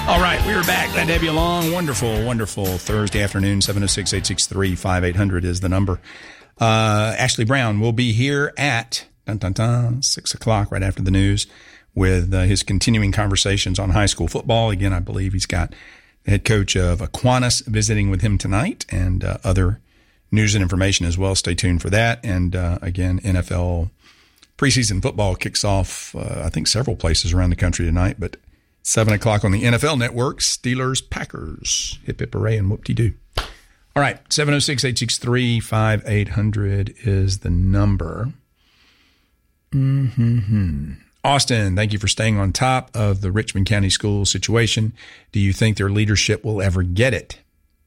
All right, we are back. Glad to have you along. Wonderful, wonderful Thursday afternoon. 706-863-5800 is the number. Ashley Brown will be here at 6 o'clock right after the news with his continuing conversations on high school football. Again, I believe he's got the head coach of Aquinas visiting with him tonight and other news and information as well. Stay tuned for that. And again, NFL preseason football kicks off, I think, several places around the country tonight, but 7 o'clock on the NFL Network, Steelers, Packers. Hip, hip, hooray, and whoop-de-doo. All right, 706-863-5800 is the number. Austin, thank you for staying on top of the Richmond County school situation. Do you think their leadership will ever get it?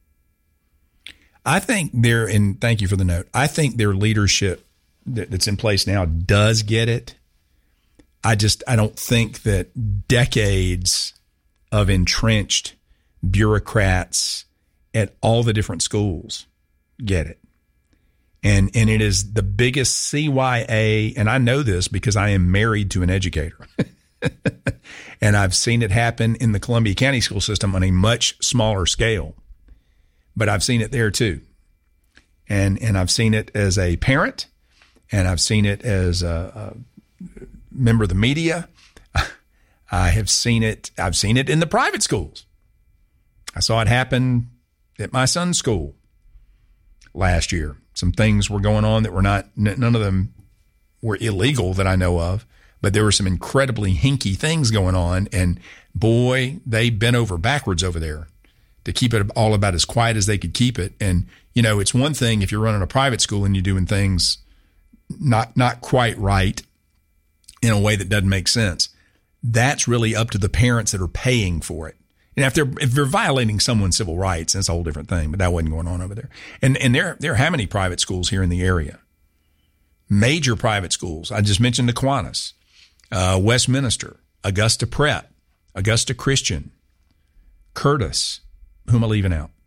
I think and thank you for the note, I think their leadership that's in place now does get it. I don't think that decades of entrenched bureaucrats at all the different schools get it. And it is the biggest CYA, and I know this because I am married to an educator. And I've seen it happen in the Columbia County school system on a much smaller scale. But I've seen it there too. And I've seen it as a parent, and I've seen it as a member of the media. I've seen it in the private schools. I saw it happen at my son's school last year. Some things were going on that were none of them were illegal that I know of, but there were some incredibly hinky things going on. And boy, they bent over backwards over there to keep it all about as quiet as they could keep it. And, you know, it's one thing if you're running a private school and you're doing things not quite right in a way that doesn't make sense. That's really up to the parents that are paying for it. And if they're violating someone's civil rights, that's a whole different thing. But that wasn't going on over there. And there are how many private schools here in the area? Major private schools. I just mentioned Aquinas, Westminster, Augusta Prep, Augusta Christian, Curtis. Who am I leaving out?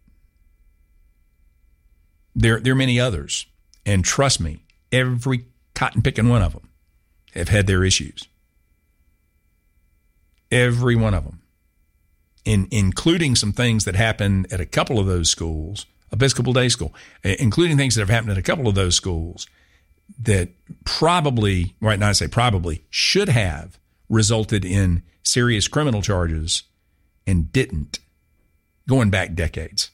There are many others. And trust me, every cotton-picking one of them have had their issues. Every one of them. Including some things that happened at a couple of those schools, Episcopal Day School, including things that have happened at a couple of those schools that probably, right now I say probably, should have resulted in serious criminal charges and didn't, going back decades.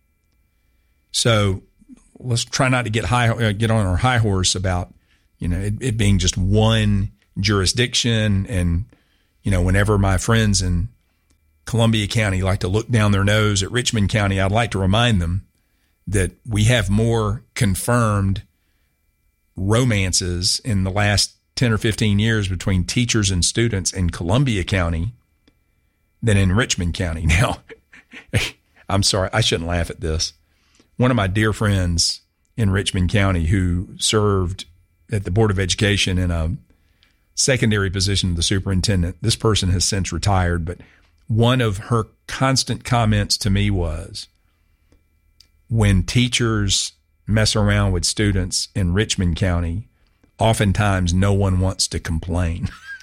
So let's try not to get on our high horse about, it being just one jurisdiction. And, whenever my friends in Columbia County like to look down their nose at Richmond County, I'd like to remind them that we have more confirmed romances in the last 10 or 15 years between teachers and students in Columbia County than in Richmond County. Now, I'm sorry, I shouldn't laugh at this. One of my dear friends in Richmond County who served at the Board of Education in a secondary position of the superintendent, this person has since retired, but one of her constant comments to me was, when teachers mess around with students in Richmond County, oftentimes no one wants to complain.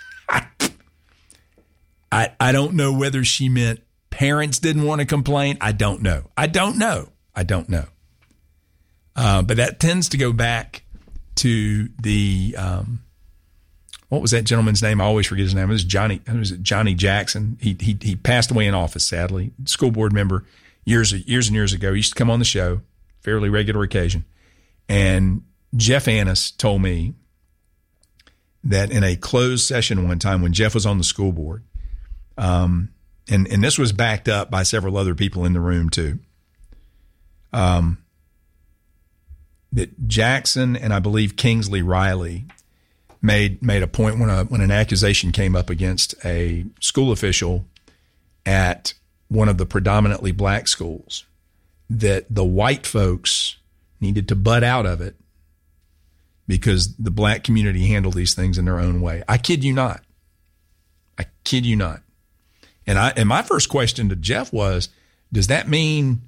I don't know whether she meant parents didn't want to complain. I don't know. But that tends to go back to the, what was that gentleman's name? I always forget his name. It was Johnny Jackson. He passed away in office, sadly. School board member years and years ago. He used to come on the show, fairly regular occasion. And Jeff Annis told me that in a closed session one time when Jeff was on the school board, and this was backed up by several other people in the room too, that Jackson and I believe Kingsley Riley made a point when an accusation came up against a school official at one of the predominantly black schools, that the white folks needed to butt out of it because the black community handled these things in their own way. I kid you not. And my first question to Jeff was, does that mean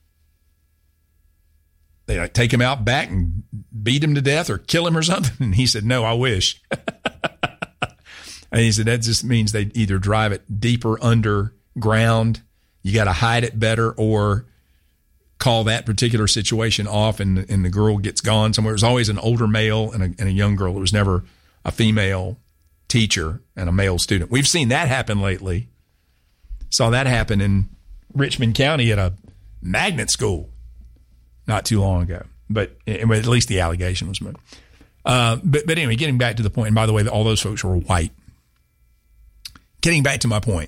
they take him out back and beat him to death or kill him or something? And he said, no, I wish. And he said, that just means they either drive it deeper under ground. You got to hide it better or call that particular situation off and the girl gets gone somewhere. It was always an older male and a young girl. It was never a female teacher and a male student. We've seen that happen lately. Saw that happen in Richmond County at a magnet school not too long ago. But at least the allegation was made. But anyway, getting back to the point, and by the way, all those folks were white. Getting back to my point,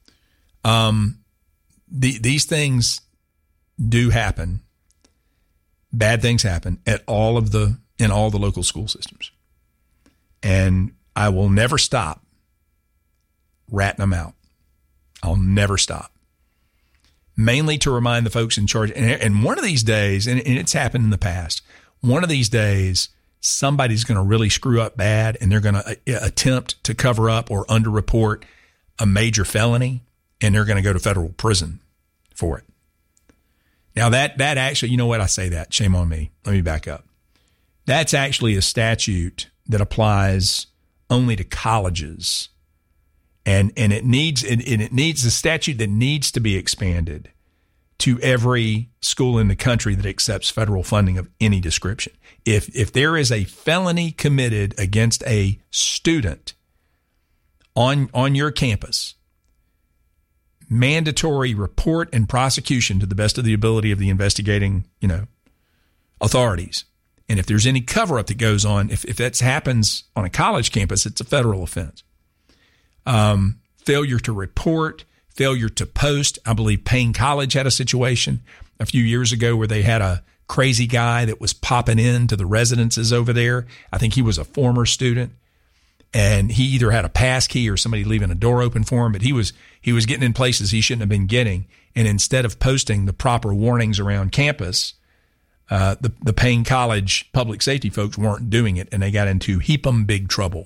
these things do happen. Bad things happen in all the local school systems. And I will never stop ratting them out. I'll never stop. Mainly to remind the folks in charge. And one of these days, and it's happened in the past, one of these days, somebody's going to really screw up bad and they're going to attempt to cover up or underreport a major felony, and they're going to go to federal prison for it. Now that actually, you know what? I say that. Shame on me. Let me back up. That's actually a statute that applies only to colleges. And it needs a statute that needs to be expanded to every school in the country that accepts federal funding of any description. If there is a felony committed against a student on your campus, mandatory report and prosecution to the best of the ability of the investigating, authorities. And if there's any cover up that goes on, if that happens on a college campus, it's a federal offense. Failure to report, failure to post. I believe Payne College had a situation a few years ago where they had a crazy guy that was popping into the residences over there. I think he was a former student, and he either had a pass key or somebody leaving a door open for him, but he was getting in places he shouldn't have been getting. And instead of posting the proper warnings around campus, the Payne College public safety folks weren't doing it, and they got into heaping big trouble.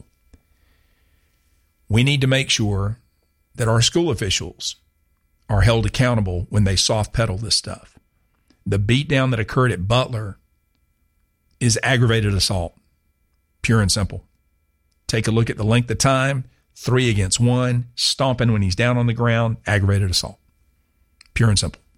We need to make sure that our school officials are held accountable when they soft pedal this stuff. The beatdown that occurred at Butler is aggravated assault, pure and simple. Take a look at the length of time, 3 against 1, stomping when he's down on the ground, aggravated assault, pure and simple.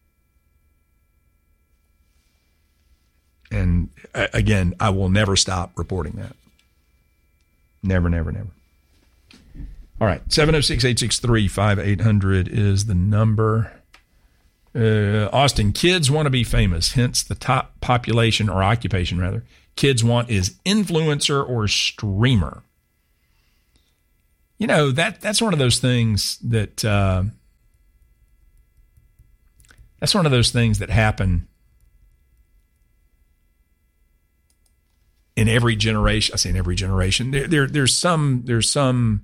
And again, I will never stop reporting that. Never, never, never. All right, 706-863-5800 is the number. Austin, kids want to be famous, hence the top population or occupation, rather. Kids want is influencer or streamer. That's one of those things that happen in every generation. I say in every generation. There's some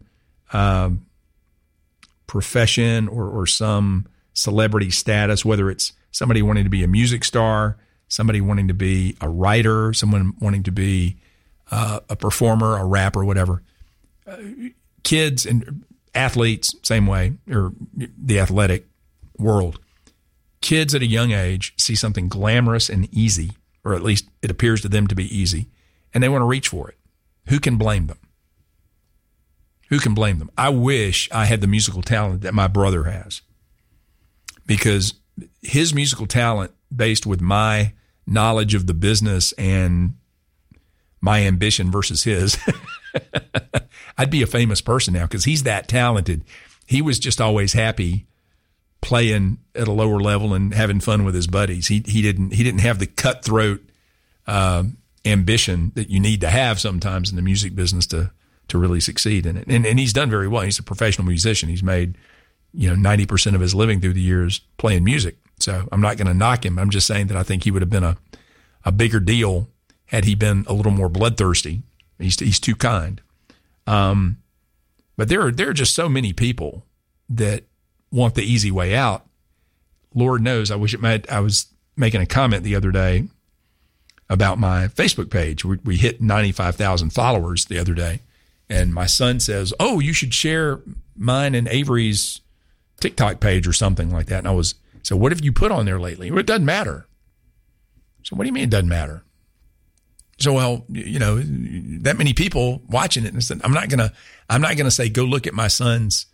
profession or some celebrity status, whether it's somebody wanting to be a music star, somebody wanting to be a writer, someone wanting to be a performer, a rapper, whatever. Kids and athletes, same way, or the athletic world. Kids at a young age see something glamorous and easy, or at least it appears to them to be easy, and they want to reach for it. Who can blame them? Who can blame them? I wish I had the musical talent that my brother has, because his musical talent, based with my knowledge of the business and my ambition versus his, I'd be a famous person now because he's that talented. He was just always happy playing at a lower level and having fun with his buddies. He didn't have the cutthroat ambition that you need to have sometimes in the music business to really succeed in it. And he's done very well. He's a professional musician. He's made 90% of his living through the years playing music. So I'm not going to knock him. I'm just saying that I think he would have been a bigger deal had he been a little more bloodthirsty. He's too kind. But there are just so many people that want the easy way out. Lord knows, I was making a comment the other day about my Facebook page. We hit 95,000 followers the other day. And my son says, "Oh, you should share mine and Avery's TikTok page or something like that." And so what have you put on there lately? Well, it doesn't matter. So what do you mean it doesn't matter? So, well, that many people watching it. And I'm not going to say, go look at my son's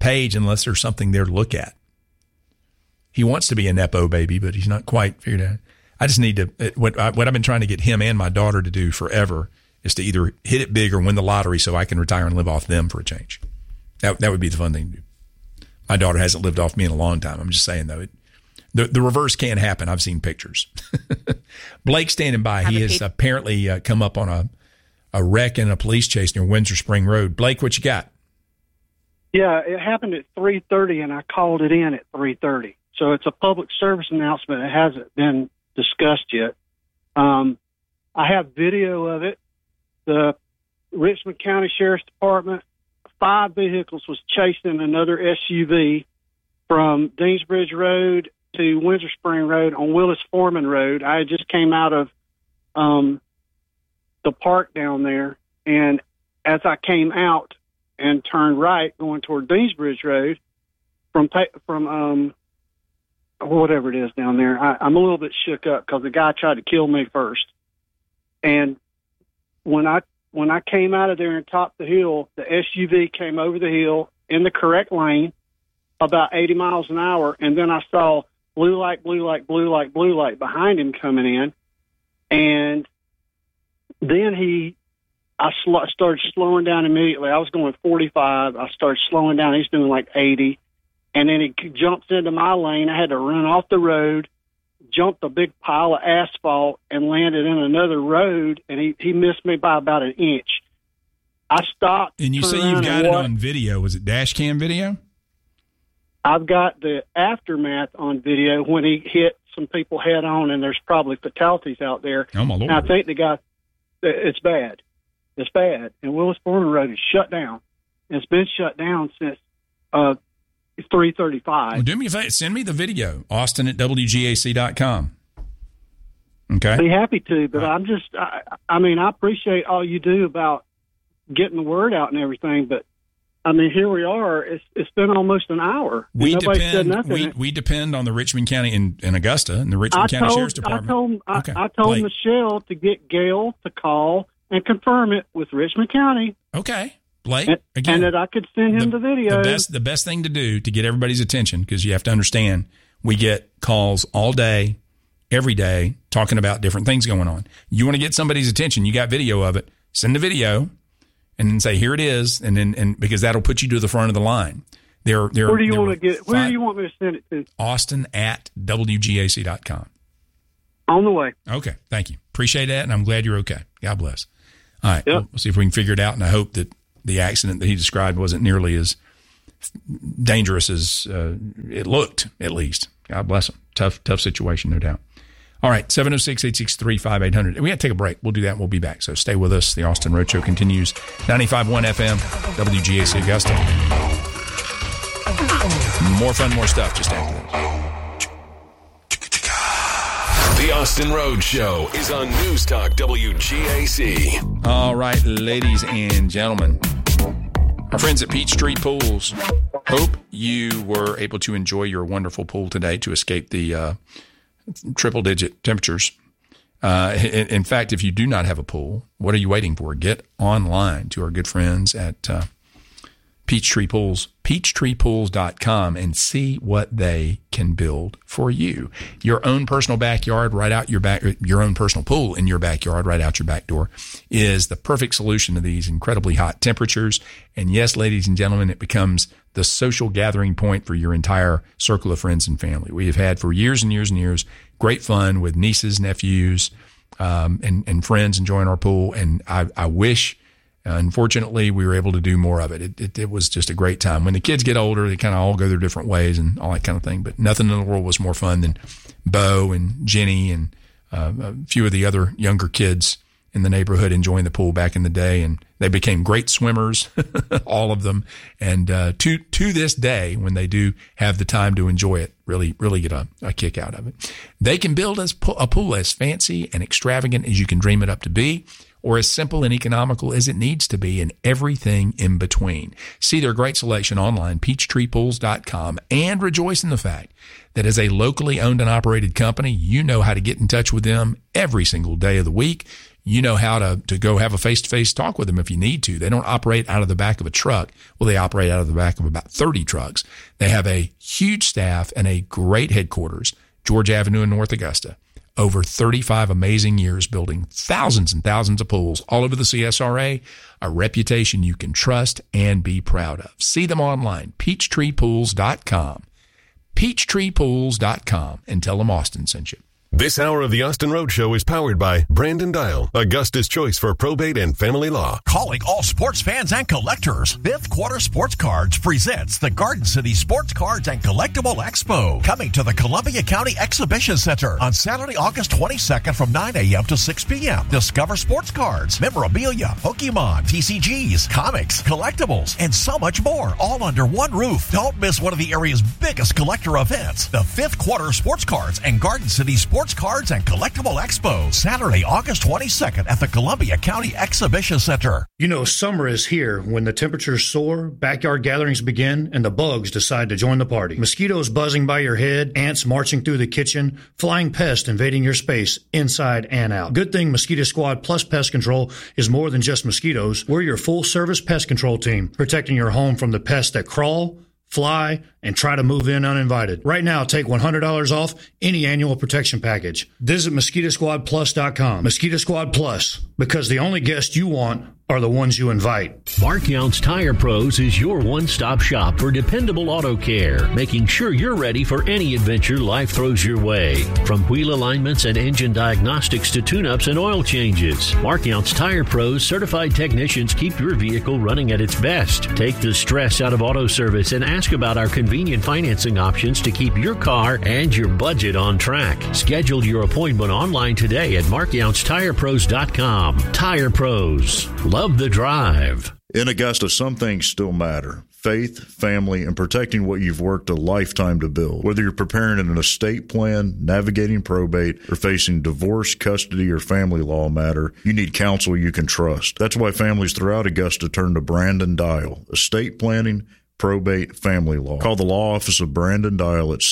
page unless there's something there to look at. He wants to be a Nepo baby, but he's not quite figured out. I just need to, what I've been trying to get him and my daughter to do forever is to either hit it big or win the lottery so I can retire and live off them for a change. That would be the fun thing to do. My daughter hasn't lived off me in a long time. I'm just saying, though, the reverse can happen. I've seen pictures. Blake standing by. He has apparently come up on a wreck and a police chase near Windsor Spring Road. Blake, what you got? Yeah, it happened at 3:30, and I called it in at 3:30. So it's a public service announcement. It hasn't been discussed yet. I have video of it. The Richmond County Sheriff's Department, 5 vehicles was chasing another SUV from Deansbridge Road to Windsor Spring Road on Willis Foreman Road. I just came out of the park down there, and as I came out and turned right going toward Deansbridge Road from whatever it is down there, I'm a little bit shook up because the guy tried to kill me first. And when I came out of there and topped the hill, the SUV came over the hill in the correct lane about 80 miles an hour, and then I saw blue light, blue light, blue light, blue light behind him coming in. And then I started slowing down immediately. I was going 45. I started slowing down. He's doing like 80. And then he jumps into my lane. I had to run off the road, jumped a big pile of asphalt, and landed in another road, and he missed me by about an inch. I stopped. And you say you've got it on video. Was it dash cam video? I've got the aftermath on video when he hit some people head on, and there's probably fatalities out there. Oh, my Lord. And I think the guy, it's bad. It's bad. And Willis Foreman Road is shut down. It's been shut down since 3:35. Well, do me a favor. Send me the video, Austin at WGAC.com. Okay. Be happy to, but I'm just, I mean, I appreciate all you do about getting the word out and everything, but I mean, here we are. It's been almost an hour. Nobody said nothing. We depend on the Richmond County in Augusta and the Richmond County Sheriff's Department. I told Michelle to get Gail to call and confirm it with Richmond County. Okay. Blake, again, and that I could send him the video. The best thing to do to get everybody's attention, because you have to understand, we get calls all day, every day, talking about different things going on. You want to get somebody's attention, you got video of it, send the video, and then say, here it is, and because that'll put you to the front of the line. Where do you want me to send it to? Austin at WGAC.com. On the way. Okay, thank you. Appreciate that, and I'm glad you're okay. God bless. All right, yep. We'll see if we can figure it out, and I hope that the accident that he described wasn't nearly as dangerous as it looked, at least. God bless him. Tough situation, no doubt. All right, 706-863-5800. We got to take a break. We'll do that and we'll be back. So stay with us. The Austin Road Show continues. 95.1 FM, WGAC Augusta. More fun, more stuff just after this. The Austin Road Show is on News Talk WGAC. All right, ladies and gentlemen, our friends at Peachtree Pools, hope you were able to enjoy your wonderful pool today to escape the triple-digit temperatures. In fact, if you do not have a pool, what are you waiting for? Get online to our good friends at Peachtree Pools, peachtreepools.com, and see what they can build for you. Your own personal backyard, right out your back, your own personal pool in your backyard, right out your back door, is the perfect solution to these incredibly hot temperatures. And yes, ladies and gentlemen, it becomes the social gathering point for your entire circle of friends and family. We have had for years and years and years great fun with nieces, nephews, and friends enjoying our pool. And I wish, unfortunately, we were able to do more of it. It was just a great time. When the kids get older, they kind of all go their different ways and all that kind of thing. But nothing in the world was more fun than Bo and Jenny and a few of the other younger kids in the neighborhood enjoying the pool back in the day. And they became great swimmers, all of them. And to this day, when they do have the time to enjoy it, really get a kick out of it. They can build a pool as fancy and extravagant as you can dream it up to be, or as simple and economical as it needs to be, and everything in between. See their great selection online, peachtreepools.com, and rejoice in the fact that as a locally owned and operated company, you know how to get in touch with them every single day of the week. you know how to go have a face-to-face talk with them if you need to. They don't operate out of the back of a truck. Well, they operate out of the back of about 30 trucks. They have a huge staff and a great headquarters, George Avenue in North Augusta. Over 35 amazing years building thousands and thousands of pools all over the CSRA, a reputation you can trust and be proud of. See them online, peachtreepools.com, peachtreepools.com, and tell them Austin sent you. This hour of the Austin Road Show is powered by Brandon Dial, Augusta's choice for probate and family law. Calling all sports fans and collectors, Fifth Quarter Sports Cards presents the Garden City Sports Cards and Collectible Expo, coming to the Columbia County Exhibition Center on Saturday, August 22nd from 9 a.m. to 6 p.m. Discover sports cards, memorabilia, Pokemon, TCGs, comics, collectibles, and so much more, all under one roof. Don't miss one of the area's biggest collector events, the Fifth Quarter Sports Cards and Garden City Sports Cards and Collectible Expo, Saturday, August 22nd at the Columbia County Exhibition Center. You know, summer is here when the temperatures soar, backyard gatherings begin, and the bugs decide to join the party. Mosquitoes buzzing by your head, ants marching through the kitchen, flying pests invading your space inside and out. Good thing Mosquito Squad Plus Pest Control is more than just mosquitoes. We're your full-service pest control team, protecting your home from the pests that crawl, fly, and try to move in uninvited. Right now, take $100 off any annual protection package. Visit MosquitoSquadPlus.com. Mosquito Squad Plus, because the only guests you want are the ones you invite. Mark Yount's Tire Pros is your one-stop shop for dependable auto care, making sure you're ready for any adventure life throws your way. From wheel alignments and engine diagnostics to tune-ups and oil changes, Mark Yount's Tire Pros certified technicians keep your vehicle running at its best. Take the stress out of auto service and ask about our convenient financing options to keep your car and your budget on track. Schedule your appointment online today at markyountstirepros.com. Tire Pros. Love the drive. In Augusta, some things still matter. Faith, family, and protecting what you've worked a lifetime to build. Whether you're preparing an estate plan, navigating probate, or facing divorce, custody, or family law matter, you need counsel you can trust. That's why families throughout Augusta turn to Brandon Dial. Estate planning, probate, family law. Call the law office of Brandon Dial at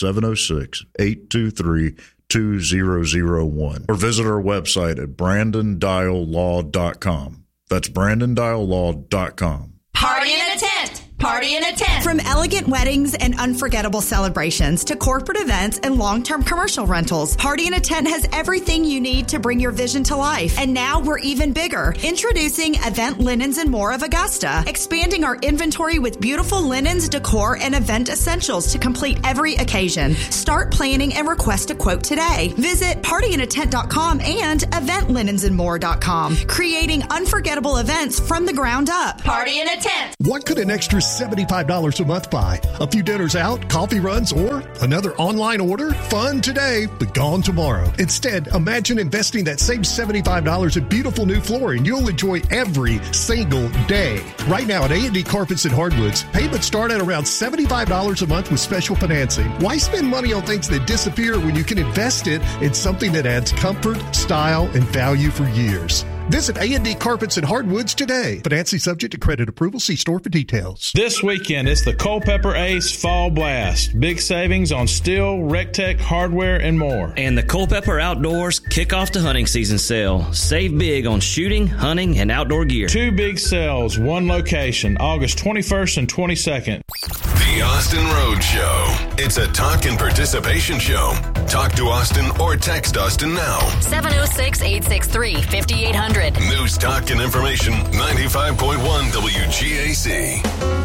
706-823-2001 or visit our website at brandondiallaw.com. That's brandondiallaw.com. Party in a tent. Party in a tent. From elegant weddings and unforgettable celebrations to corporate events and long-term commercial rentals, Party in a Tent has everything you need to bring your vision to life. And now we're even bigger. Introducing Event Linens and More of Augusta, expanding our inventory with beautiful linens, decor, and event essentials to complete every occasion. Start planning and request a quote today. Visit partyinatent.com and eventlinensandmore.com, creating unforgettable events from the ground up. Party in a tent. What could an extra $75 a month buy? A few dinners out, coffee runs, or another online order? Fun today, but gone tomorrow. Instead, imagine investing that same $75 in beautiful new flooring you'll enjoy every single day. Right now at A&D Carpets and Hardwoods, payments start at around $75 a month with special financing. Why spend money on things that disappear when you can invest it in something that adds comfort, style, and value for years? Visit A&D Carpets and Hardwoods today. Financing subject to credit approval. See store for details. This weekend, it's the Culpeper Ace Fall Blast. Big savings on steel, Rectech, hardware, and more. And the Culpeper Outdoors kick off the hunting season sale. Save big on shooting, hunting, and outdoor gear. 2 big sales, 1 location, August 21st and 22nd. The Austin Road Show. It's a talk and participation show. Talk to Austin or text Austin now. 706-863-5800. News, talk, and information. 95.1 WGAC.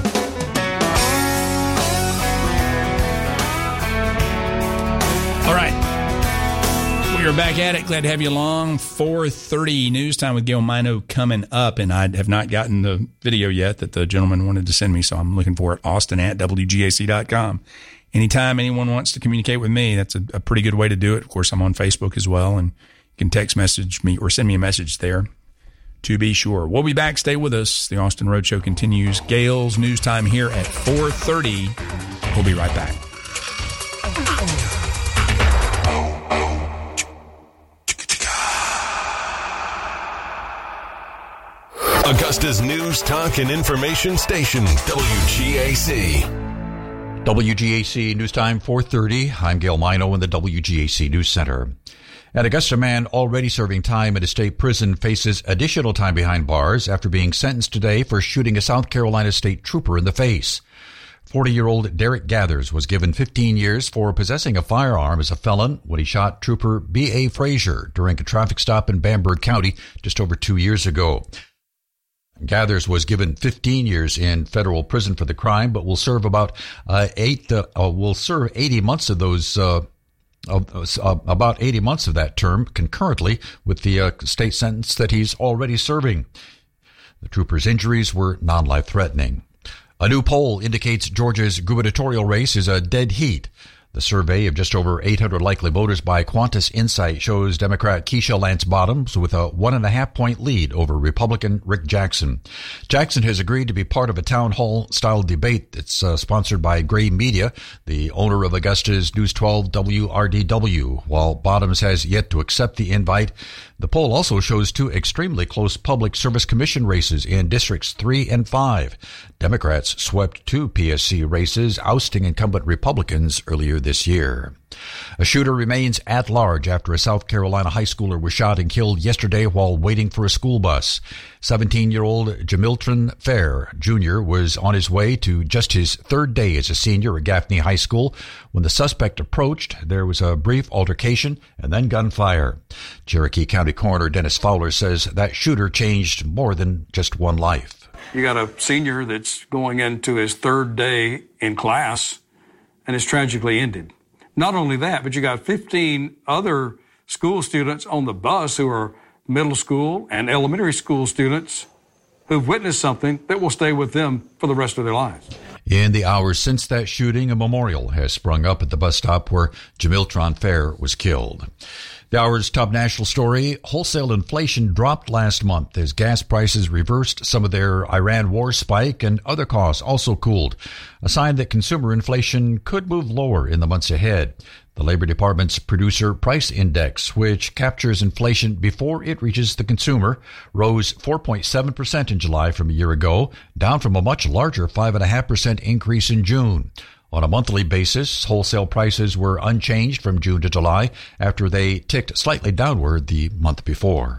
All right. We are back at it. Glad to have you along. 4:30 news time with Gail Mino coming up. And I have not gotten the video yet that the gentleman wanted to send me, so I'm looking for it. Austin@WGAC.com. Anytime anyone wants to communicate with me, that's a pretty good way to do it. Of course, I'm on Facebook as well, and you can text message me or send me a message there to be sure. We'll be back. Stay with us. The Austin Road Show continues. Gail's news time here at 4:30. We'll be right back. Augusta's news, talk, and information station, WGAC. WGAC News Time 4:30. I'm Gail Mino in the WGAC News Center. An Augusta man already serving time at a state prison faces additional time behind bars after being sentenced today for shooting a South Carolina state trooper in the face. 40-year-old Derek Gathers was given 15 years for possessing a firearm as a felon when he shot Trooper B.A. Frazier during a traffic stop in Bamberg County just over 2 years ago. Gathers was given 15 years in federal prison for the crime, but will serve about 80 months of those. About 80 months of that term concurrently with the state sentence that he's already serving. The trooper's injuries were non-life-threatening. A new poll indicates Georgia's gubernatorial race is a dead heat. The survey of just over 800 likely voters by Qantas Insight shows Democrat Keisha Lance Bottoms with a 1.5-point lead over Republican Rick Jackson. Jackson has agreed to be part of a town hall-style debate that's sponsored by Gray Media, the owner of Augusta's News 12 WRDW, while Bottoms has yet to accept the invite. The poll also shows two extremely close Public Service Commission races in Districts 3 and 5. Democrats swept two PSC races, ousting incumbent Republicans earlier this year. A shooter remains at large after a South Carolina high schooler was shot and killed yesterday while waiting for a school bus. 17-year-old Jamilton Fair Jr. was on his way to just his third day as a senior at Gaffney High School. When the suspect approached, there was a brief altercation and then gunfire. Cherokee County Coroner Dennis Fowler says that shooter changed more than just one life. You got a senior that's going into his third day in class, and it's tragically ended. Not only that, but you got 15 other school students on the bus who are middle school and elementary school students who've witnessed something that will stay with them for the rest of their lives. In the hours since that shooting, a memorial has sprung up at the bus stop where Jamilton Fair was killed. The hour's top national story, wholesale inflation dropped last month as gas prices reversed some of their Iran war spike and other costs also cooled, a sign that consumer inflation could move lower in the months ahead. The Labor Department's Producer Price Index, which captures inflation before it reaches the consumer, rose 4.7% in July from a year ago, down from a much larger 5.5% increase in June. On a monthly basis, wholesale prices were unchanged from June to July after they ticked slightly downward the month before.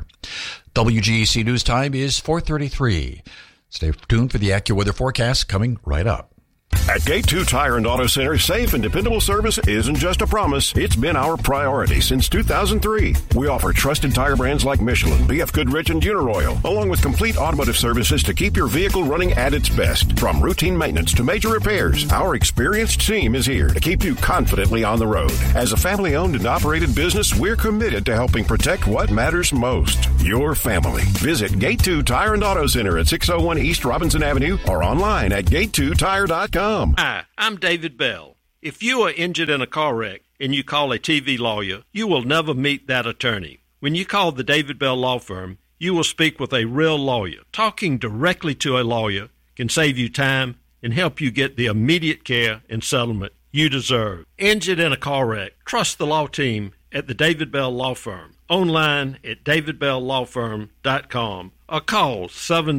WGEC News Time is 4:33. Stay tuned for the AccuWeather forecast coming right up. At Gate 2 Tire and Auto Center, safe and dependable service isn't just a promise, it's been our priority since 2003. We offer trusted tire brands like Michelin, BF Goodrich, and Uniroyal, along with complete automotive services to keep your vehicle running at its best. From routine maintenance to major repairs, our experienced team is here to keep you confidently on the road. As a family-owned and operated business, we're committed to helping protect what matters most, your family. Visit Gate 2 Tire and Auto Center at 601 East Robinson Avenue or online at gate2tire.com. Hi, I'm David Bell. If you are injured in a car wreck and you call a TV lawyer, you will never meet that attorney. When you call the David Bell Law Firm, you will speak with a real lawyer. Talking directly to a lawyer can save you time and help you get the immediate care and settlement you deserve. Injured in a car wreck, trust the law team at the David Bell Law Firm. Online at davidbelllawfirm.com or call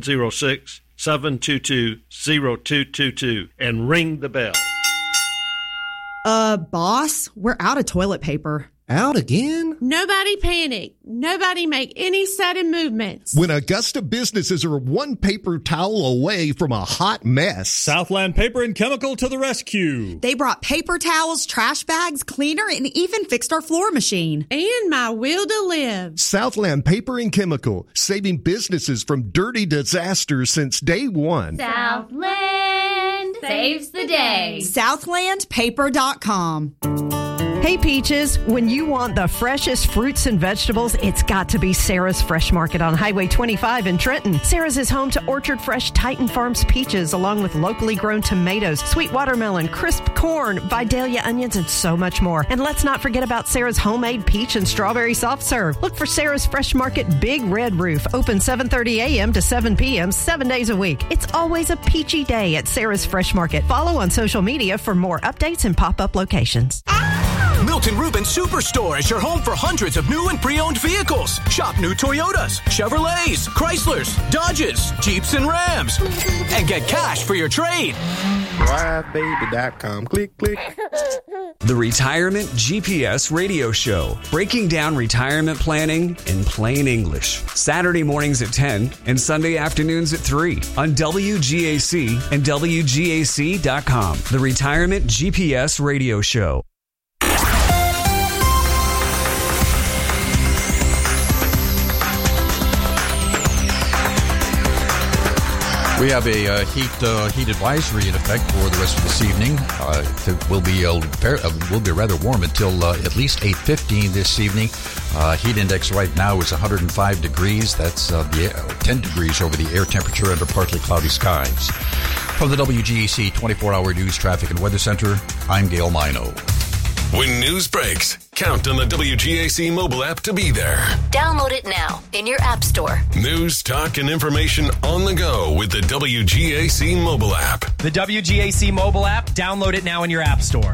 706-722-0222 and ring the bell. Boss, we're out of toilet paper. Out again? Nobody panic. Nobody make any sudden movements. When Augusta businesses are one paper towel away from a hot mess. Southland Paper and Chemical to the rescue. They brought paper towels, trash bags, cleaner, and even fixed our floor machine. And my will to live. Southland Paper and Chemical, saving businesses from dirty disasters since day one. Southland saves the day. Southlandpaper.com. Hey Peaches, when you want the freshest fruits and vegetables, it's got to be Sarah's Fresh Market on Highway 25 in Trenton. Sarah's is home to Orchard Fresh Titan Farms peaches, along with locally grown tomatoes, sweet watermelon, crisp corn, Vidalia onions, and so much more. And let's not forget about Sarah's homemade peach and strawberry soft serve. Look for Sarah's Fresh Market Big Red Roof, open 7:30 a.m. to 7 p.m. 7 days a week. It's always a peachy day at Sarah's Fresh Market. Follow on social media for more updates and pop-up locations. Milton Rubin Superstore is your home for hundreds of new and pre-owned vehicles. Shop new Toyotas, Chevrolets, Chryslers, Dodges, Jeeps, and Rams. And get cash for your trade. thrivebaby.com. Click, click. The Retirement GPS Radio Show, breaking down retirement planning in plain English. Saturday mornings at 10 and Sunday afternoons at 3 on WGAC and WGAC.com. The Retirement GPS Radio Show. We have a heat advisory in effect for the rest of this evening. It will be rather warm until at least 8:15 this evening. Heat index right now is 105 degrees. That's 10 degrees over the air temperature under partly cloudy skies. From the WGEC 24-hour News, Traffic, and Weather Center, I'm Gail Mino. When news breaks, count on the WGAC mobile app to be there. Download it now in your app store. News, talk, and information on the go with the WGAC mobile app. The WGAC mobile app, download it now in your app store.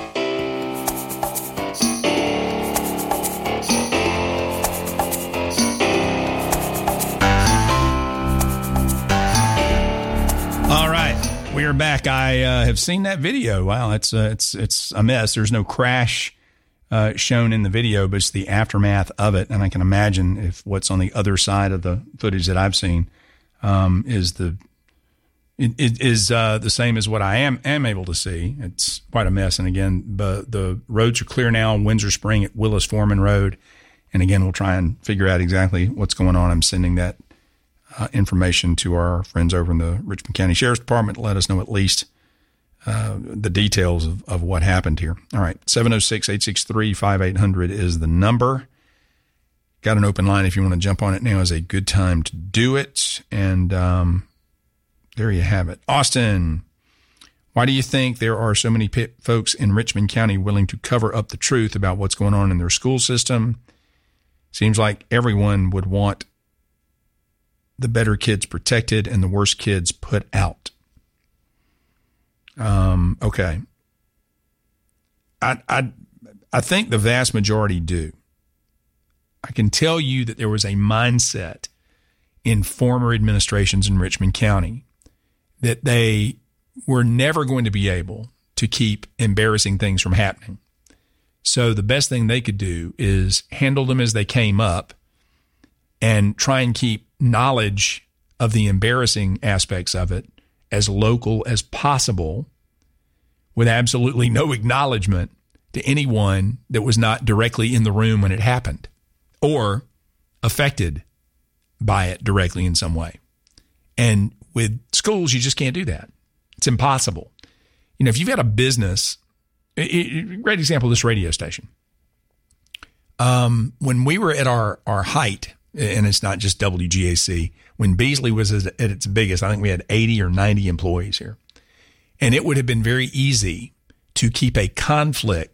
All right. We are back. I have seen that video. Wow, it's a mess. There's no crash shown in the video, but it's the aftermath of it. And I can imagine if what's on the other side of the footage that I've seen is the same as what I am able to see. It's quite a mess. And again, the roads are clear now. Windsor Spring at Willis Foreman Road. And again, we'll try and figure out exactly what's going on. I'm sending that information to our friends over in the Richmond County Sheriff's Department to let us know at least the details of what happened here. All right, 706-863-5800 is the number. Got an open line if you want to jump on it now is a good time to do it. And there you have it. Austin, why do you think there are so many folks in Richmond County willing to cover up the truth about what's going on in their school system? Seems like everyone would want the better kids protected and the worst kids put out. Okay. I think the vast majority do. I can tell you that there was a mindset in former administrations in Richmond County that they were never going to be able to keep embarrassing things from happening. So the best thing they could do is handle them as they came up and try and keep knowledge of the embarrassing aspects of it as local as possible with absolutely no acknowledgement to anyone that was not directly in the room when it happened or affected by it directly in some way. And with schools, you just can't do that. It's impossible. You know, if you've got a business, great example, this radio station. When we were at our height, and it's not just WGAC, when Beasley was at its biggest, I think we had 80 or 90 employees here. And it would have been very easy to keep a conflict